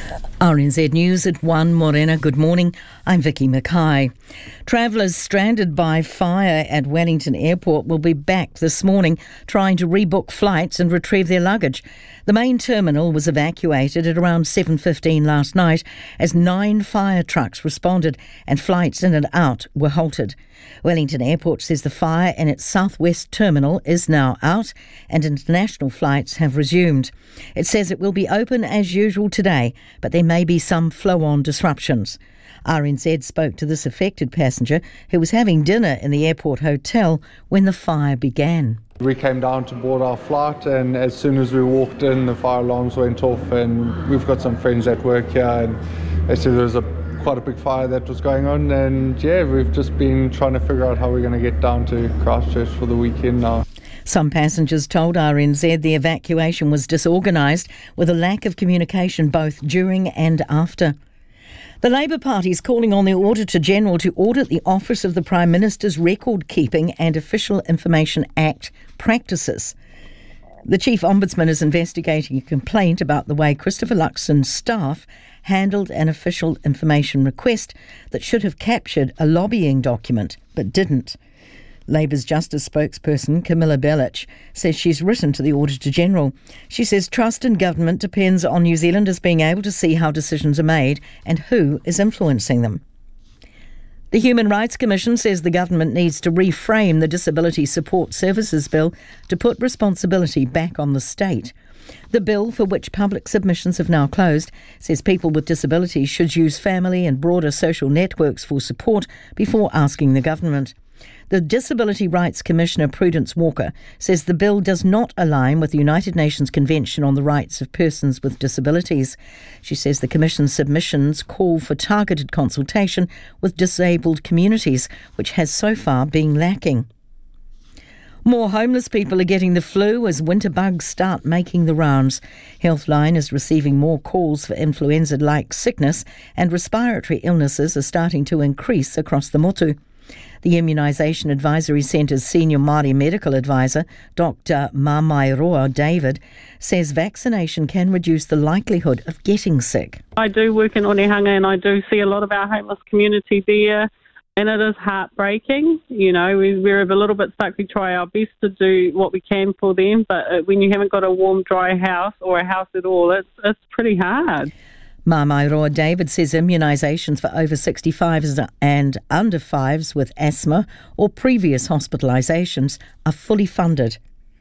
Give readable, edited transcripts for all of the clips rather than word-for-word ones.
RNZ News at 1, Morena. Good morning. I'm Vicky Mackay. Travellers stranded by fire at Wellington Airport will be back this morning trying to rebook flights and retrieve their luggage. The main terminal was evacuated at around 7:15 last night as 9 fire trucks responded and flights in and out were halted. Wellington Airport says the fire in its southwest terminal is now out and international flights have resumed. It says it will be open as usual today, but there may be some flow-on disruptions. RNZ spoke to this affected passenger who was having dinner in the airport hotel when the fire began. We came down to board our flight, and as soon as we walked in, the fire alarms went off, and we've got some friends that work here, and they said there was quite a big fire that was going on, and we've just been trying to figure out how we're going to get down to Christchurch for the weekend now. Some passengers told RNZ the evacuation was disorganised with a lack of communication both during and after. The Labour Party is calling on the Auditor-General to audit the Office of the Prime Minister's Record Keeping and Official Information Act practices. The Chief Ombudsman is investigating a complaint about the way Christopher Luxon's staff handled an official information request that should have captured a lobbying document but didn't. Labour's Justice spokesperson Camilla Bellich says she's written to the Auditor-General. She says trust in government depends on New Zealanders being able to see how decisions are made and who is influencing them. The Human Rights Commission says the government needs to reframe the Disability Support Services Bill to put responsibility back on the state. The bill, for which public submissions have now closed, says people with disabilities should use family and broader social networks for support before asking the government. The Disability Rights Commissioner Prudence Walker says the bill does not align with the United Nations Convention on the Rights of Persons with Disabilities. She says the Commission's submissions call for targeted consultation with disabled communities, which has so far been lacking. More homeless people are getting the flu as winter bugs start making the rounds. Healthline is receiving more calls for influenza-like sickness, and respiratory illnesses are starting to increase across the motu. The Immunisation Advisory Centre's senior Māori medical advisor, Dr. Mamairoa David, says vaccination can reduce the likelihood of getting sick. I do work in Onehunga and I do see a lot of our homeless community there, and it is heartbreaking. You know, we're a little bit stuck. We try our best to do what we can for them, but when you haven't got a warm, dry house or a house at all, it's pretty hard. Mamairoa David says immunisations for over 65s and under 5s with asthma or previous hospitalisations are fully funded.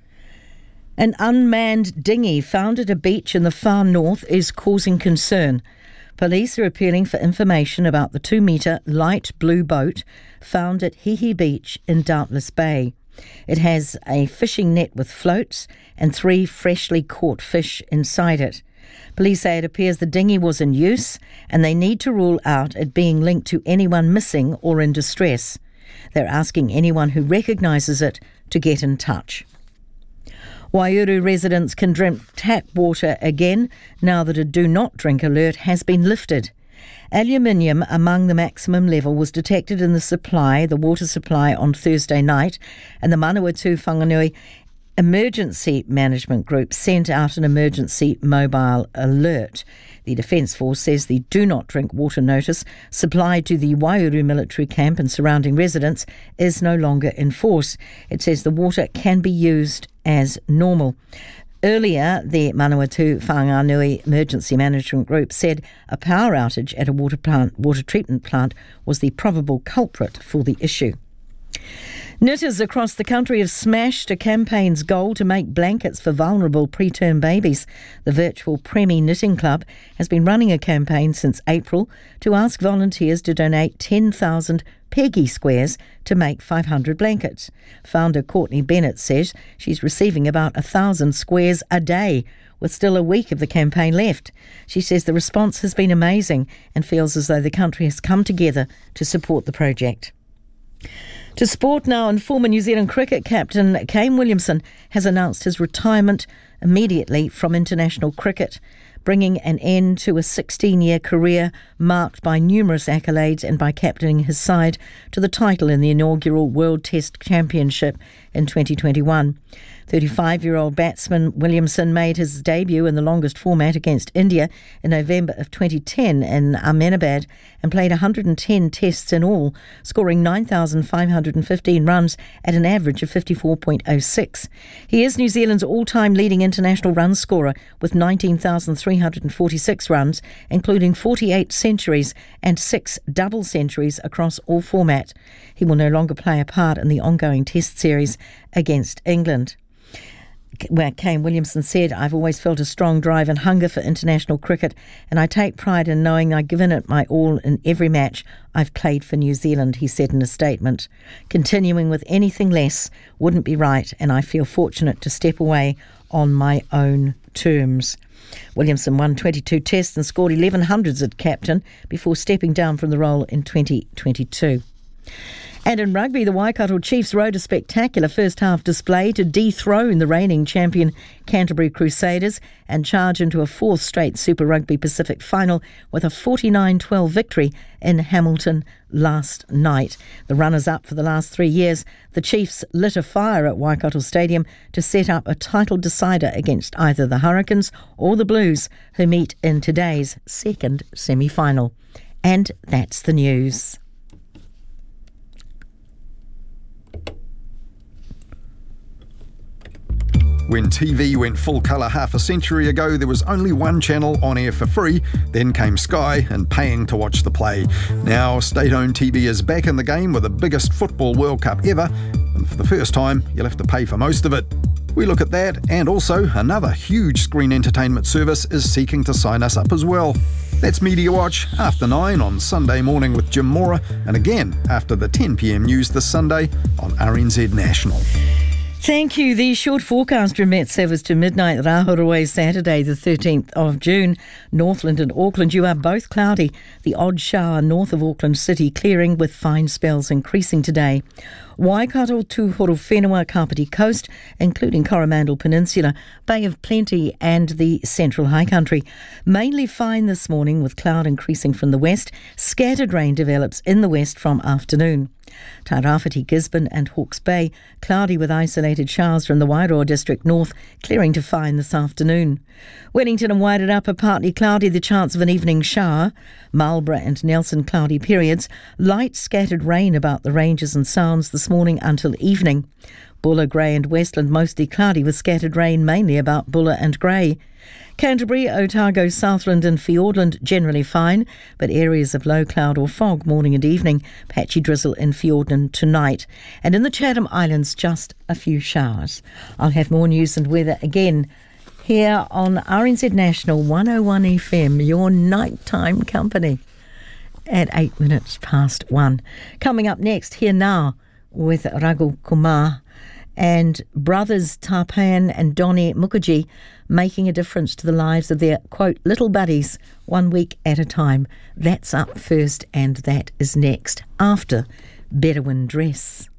An unmanned dinghy found at a beach in the far north is causing concern. Police are appealing for information about the 2-metre light blue boat found at Hihi Beach in Doubtless Bay. It has a fishing net with floats and 3 freshly caught fish inside it. Police say it appears the dinghy was in use and they need to rule out it being linked to anyone missing or in distress. They're asking anyone who recognises it to get in touch. Waihuru residents can drink tap water again now that a do not drink alert has been lifted. Aluminium among the maximum level was detected in the water supply on Thursday night, and the Manawatu Whanganui Emergency Management Group sent out an emergency mobile alert. The Defence Force says the do not drink water notice supplied to the Waihuru military camp and surrounding residents is no longer in force. It says the water can be used as normal. Earlier, the Manawatu Whanganui Emergency Management Group said a power outage at a water treatment plant was the probable culprit for the issue. Knitters across the country have smashed a campaign's goal to make blankets for vulnerable preterm babies. The virtual Premi Knitting Club has been running a campaign since April to ask volunteers to donate 10,000 Peggy squares to make 500 blankets. Founder Courtney Bennett says she's receiving about 1,000 squares a day, with still a week of the campaign left. She says the response has been amazing and feels as though the country has come together to support the project. To sport now, and former New Zealand cricket captain Kane Williamson has announced his retirement immediately from international cricket, bringing an end to a 16-year career marked by numerous accolades and by captaining his side to the title in the inaugural World Test Championship in 2021. 35-year-old batsman Williamson made his debut in the longest format against India in November of 2010 in Ahmedabad and played 110 tests in all, scoring 9,515 runs at an average of 54.06. He is New Zealand's all-time leading international run scorer with 19,346 runs, including 48 centuries and 6 double centuries across all formats. He will no longer play a part in the ongoing test series against England. Where Kane Williamson said, "I've always felt a strong drive and hunger for international cricket, and I take pride in knowing I've given it my all in every match I've played for New Zealand," he said in a statement. "Continuing with anything less wouldn't be right, and I feel fortunate to step away on my own terms." Williamson won 22 tests and scored 11 hundreds at captain before stepping down from the role in 2022. And in rugby, the Waikato Chiefs rode a spectacular first-half display to dethrone the reigning champion Canterbury Crusaders and charge into a fourth straight Super Rugby Pacific final with a 49-12 victory in Hamilton last night. The runners-up for the last 3 years, the Chiefs lit a fire at Waikato Stadium to set up a title decider against either the Hurricanes or the Blues, who meet in today's second semi-final. And that's the news. When TV went full colour half a century ago, there was only one channel on air for free. Then came Sky and paying to watch the play. Now, state-owned TV is back in the game with the biggest football World Cup ever. And for the first time, you'll have to pay for most of it. We look at that, and also another huge screen entertainment service is seeking to sign us up as well. That's Media Watch, after 9 on Sunday morning with Jim Mora, and again after the 10 p.m. news this Sunday on RNZ National. Thank you. The short forecast from Met Service to midnight Rahuroi Saturday the 13th of June. Northland and Auckland, you are both cloudy. The odd shower north of Auckland City clearing with fine spells increasing today. Waikato to Horowhenua Kapiti Coast, including Coromandel Peninsula, Bay of Plenty and the Central High Country. Mainly fine this morning with cloud increasing from the west. Scattered rain develops in the west from afternoon. Tairāwhiti, Gisborne and Hawke's Bay, cloudy with isolated showers from the Wairoa district north, clearing to fine this afternoon. Wellington and Wairarapa partly cloudy, the chance of an evening shower. Marlborough and Nelson cloudy periods. Light scattered rain about the ranges and sounds this morning until evening. Bulla, Grey and Westland mostly cloudy with scattered rain mainly about Bulla and Grey. Canterbury, Otago, Southland and Fiordland generally fine, but areas of low cloud or fog morning and evening. Patchy drizzle in Fiordland tonight. And in the Chatham Islands, just a few showers. I'll have more news and weather again here on RNZ National 101 FM, your nighttime company, at 8 minutes past 1. Coming up next, Here Now with Raghu Kumar and brothers Tarpan and Donnie Mukherjee making a difference to the lives of their, quote, little buddies 1 week at a time. That's up first and that is next after Bedouin Dress.